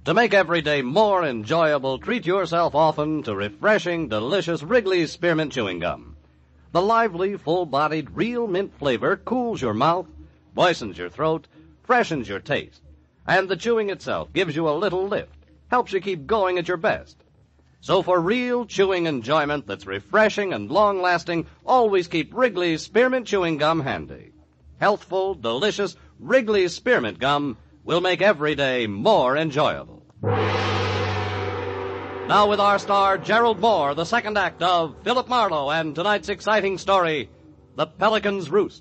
To make every day more enjoyable, treat yourself often to refreshing, delicious Wrigley's Spearmint Chewing Gum. The lively, full-bodied, real mint flavor cools your mouth, moistens your throat, freshens your taste. And the chewing itself gives you a little lift, helps you keep going at your best. So for real chewing enjoyment that's refreshing and long-lasting, always keep Wrigley's Spearmint Chewing Gum handy. Healthful, delicious Wrigley's Spearmint Gum will make every day more enjoyable. Now with our star, Gerald Moore, the second act of Philip Marlowe and tonight's exciting story, The Pelican's Roost.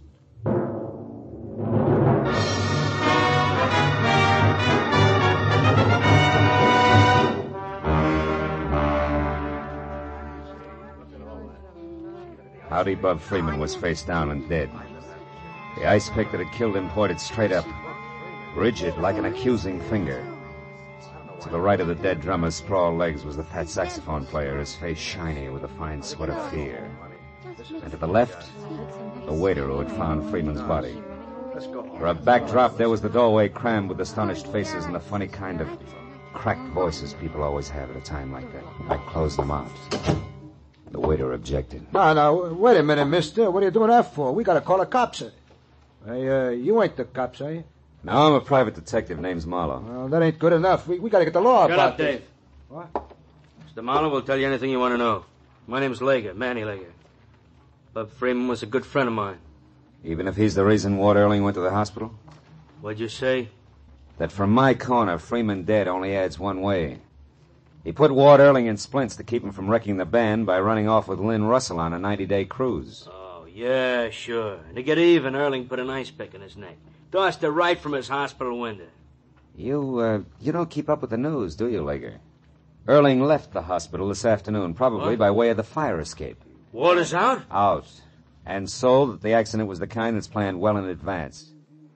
Howdy Bub Freeman was face down and dead. The ice pick that had killed him pointed straight up, rigid like an accusing finger. To the right of the dead drummer's sprawled legs was the fat saxophone player, his face shiny with a fine sweat of fear. And to the left, the waiter who had found Freeman's body. For a backdrop, there was the doorway crammed with astonished faces and the funny kind of cracked voices people always have at a time like that. I closed them out. The waiter objected. Now, wait a minute, mister. What are you doing that for? We gotta call the cops. Hey, you ain't the cops, are you? No, I'm a private detective. Name's Marlowe. Well, that ain't good enough. We gotta get the law about this. Shut up, Dave. What? Mr. Marlowe will tell you anything you want to know. My name's Lager, Manny Lager. Bub Freeman was a good friend of mine. Even if he's the reason Ward Erling went to the hospital? What'd you say? That from my corner, Freeman dead only adds one way. He put Ward Erling in splints to keep him from wrecking the band by running off with Lynn Russell on a 90-day cruise. Oh, yeah, sure. And to get even, Erling put an ice pick in his neck. Tossed it right from his hospital window. You don't keep up with the news, do you, Lager? Erling left the hospital this afternoon, probably by way of the fire escape. Water's out? Out. And so that the accident was the kind that's planned well in advance.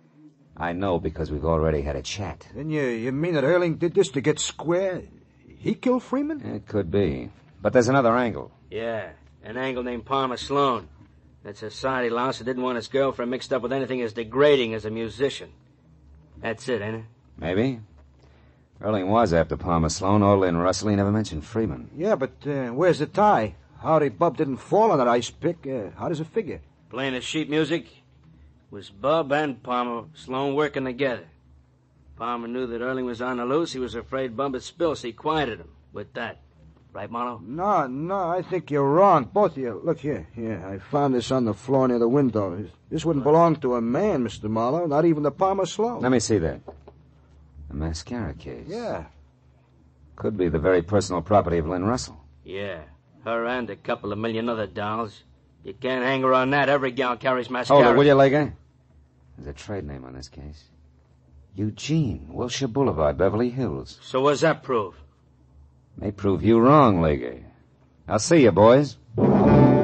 I know because we've already had a chat. Then you mean that Erling did this to get square? He killed Freeman? It could be. But there's another angle. Yeah, an angle named Palmer Sloan. That society louse who didn't want his girlfriend mixed up with anything as degrading as a musician. That's it, ain't it? Maybe. Erling was after Palmer Sloan or Lynn Russell. He never mentioned Freeman. Yeah, but where's the tie? Howdy Bub didn't fall on that ice pick. How does it figure? Playing the sheet music was Bub and Palmer Sloan working together. Palmer knew that Erling was on the loose. He was afraid Bub would spill, so he quieted him with that. Right, Marlowe? No, I think you're wrong, both of you. Look here. I found this on the floor near the window. This wouldn't belong to a man, Mr. Marlowe, not even to Palmer Sloan. Let me see that. A mascara case. Yeah. Could be the very personal property of Lynn Russell. Yeah, her and a couple of million other dolls. You can't hang her on that. Every gal carries mascara. Hold it, will you, Lager? There's a trade name on this case. Eugene, Wilshire Boulevard, Beverly Hills. So what's that prove? May prove you wrong, Lager. I'll see you, boys.